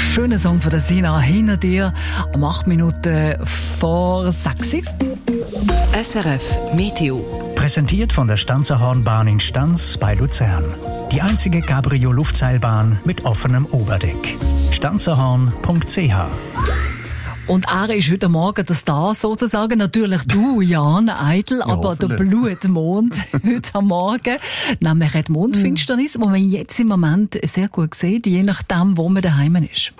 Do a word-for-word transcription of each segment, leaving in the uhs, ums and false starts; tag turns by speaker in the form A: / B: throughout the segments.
A: schöner Song von der Sina hinter dir. Um acht Minuten vor sechs.
B: S R F Meteo.
C: Präsentiert von der Stanzerhornbahn in Stanz bei Luzern. Die einzige Cabrio-Luftseilbahn mit offenem Oberdeck. stanzerhorn punkt c h.
A: Und er ist heute Morgen der Star sozusagen. Natürlich du, Jan Eidl, ja, aber der Blutmond heute am Morgen. Nämlich die Mondfinsternis, die man jetzt im Moment sehr gut sieht, je nachdem, wo man daheim ist.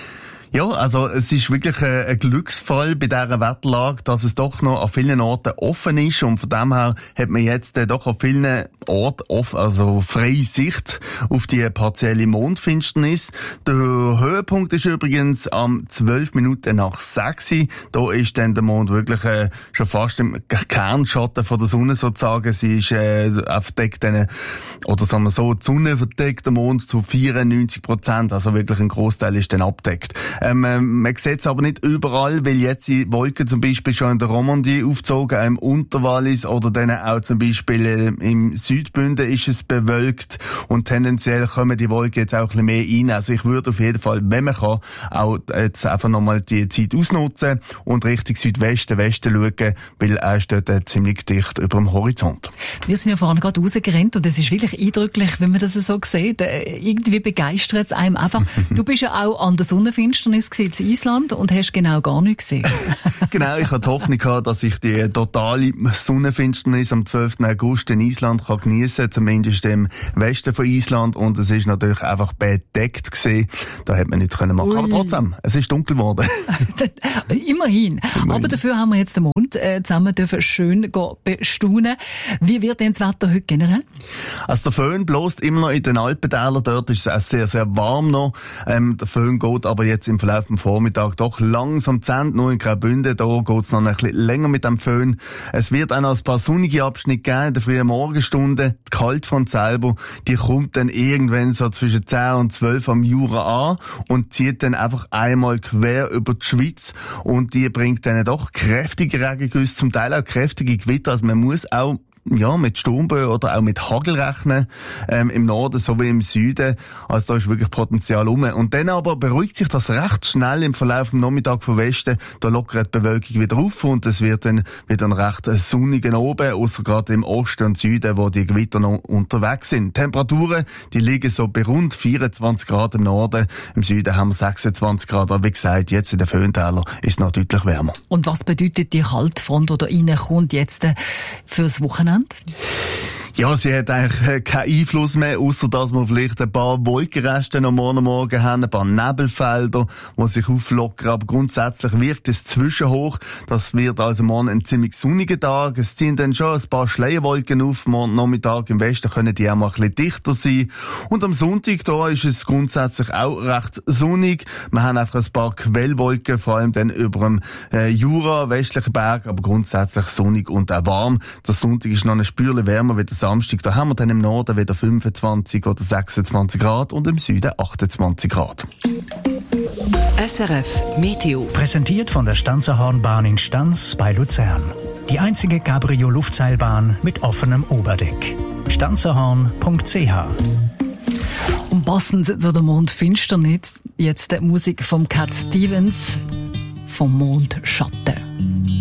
D: Ja, also es ist wirklich ein Glücksfall bei dieser Wetterlage, dass es doch noch an vielen Orten offen ist und von dem her hat man jetzt doch an vielen Orten offen, also freie Sicht auf die partielle Mondfinsternis. Der Höhepunkt ist übrigens am zwölf Minuten nach sechs. Da ist dann der Mond wirklich äh, schon fast im Kernschatten von der Sonne sozusagen. Sie ist äh, verdeckt, äh, oder sagen wir so, die Sonne verdeckt der Mond zu vierundneunzig Prozent, also wirklich ein Großteil ist dann abdeckt. Ähm, man sieht es aber nicht überall, weil jetzt die Wolken zum Beispiel schon in der Romandie aufgezogen, im Unterwallis oder dann auch zum Beispiel äh, im Südbünden ist es bewölkt und tendenziell kommen die Wolken jetzt auch ein bisschen mehr rein. Also ich würde auf jeden Fall, wenn man kann, auch jetzt einfach nochmal die Zeit ausnutzen und Richtung Südwesten, Westen schauen, weil er steht äh, ziemlich dicht über dem Horizont.
A: Wir sind ja vorhin gerade rausgerannt und es ist wirklich eindrücklich, wenn man das so sieht. Äh, irgendwie begeistert es einem einfach. Du bist ja auch an der Sonnenfinsternis in Island und hast genau gar nichts gesehen.
D: Genau, ich hatte die Hoffnung gehabt, dass ich die totale Sonnenfinsternis am zwölften August in Island kann geniessen, zumindest im Westen von Island, und es ist natürlich einfach bedeckt gewesen. Da hätte man nicht können machen. Ui. Aber trotzdem, es ist dunkel geworden.
A: Immerhin. Immerhin. Aber dafür haben wir jetzt den Mond äh, zusammen dürfen schön bestaunen. Wie wird denn das Wetter heute generell?
D: Also der Föhn bläst immer noch in den Alpentälern. Dort ist es auch sehr, sehr warm noch. Ähm, der Föhn geht aber jetzt im Verlauf des Vormittags doch langsam zu Ende. Nur in Graubünden, da geht's noch ein bisschen länger mit dem Föhn. Es wird auch noch ein paar sonnige Abschnitte geben in der frühen Morgenstunde. Die Kaltfront selber, die kommt dann irgendwann so zwischen zehn und zwölf am Jura an und zieht dann einfach einmal quer über die Schweiz. Und die bringt dann doch kräftige Regengüsse, zum Teil auch kräftige Gewitter. Also man muss auch ja, mit Sturmböen oder auch mit Hagel rechnen, ähm, im Norden sowie im Süden. Also da ist wirklich Potenzial rum. Und dann aber beruhigt sich das recht schnell im Verlauf des Nachmittags von Westen. Da lockert die Bewölkung wieder auf und es wird dann wieder ein recht sonnigen Oben, ausser gerade im Osten und Süden, wo die Gewitter noch unterwegs sind. Temperaturen, die liegen so bei rund vierundzwanzig Grad im Norden. Im Süden haben wir sechsundzwanzig Grad. Aber wie gesagt, jetzt in den Föhntälern ist es noch deutlich wärmer.
A: Und was bedeutet die Kaltfront, die da reinkommt jetzt äh, fürs Wochenende?
D: Ja, sie hat eigentlich keinen Einfluss mehr, außer dass wir vielleicht ein paar Wolkenreste am Morgen, Morgen haben, ein paar Nebelfelder, die sich auflockern. Aber grundsätzlich wirkt es zwischenhoch. Das wird also morgen ein ziemlich sonniger Tag. Es ziehen dann schon ein paar Schleierwolken auf. Morgen Nachmittag im Westen können die auch mal ein bisschen dichter sein. Und am Sonntag, da ist es grundsätzlich auch recht sonnig. Wir haben einfach ein paar Quellwolken, vor allem dann über dem äh, Jura, westlichen Berg, aber grundsätzlich sonnig und auch warm. Der Sonntag ist noch ein Spürchen wärmer wie der Samstag. Da haben wir dann im Norden wieder fünfundzwanzig oder sechsundzwanzig Grad und im Süden achtundzwanzig Grad.
B: S R F Meteo.
C: Präsentiert von der Stanzerhornbahn in Stanz bei Luzern. Die einzige Cabrio-Luftseilbahn mit offenem Oberdeck. stanzerhorn punkt c h.
A: Und passend zu der Mondfinsternis jetzt die Musik von Cat Stevens vom Mondschatten.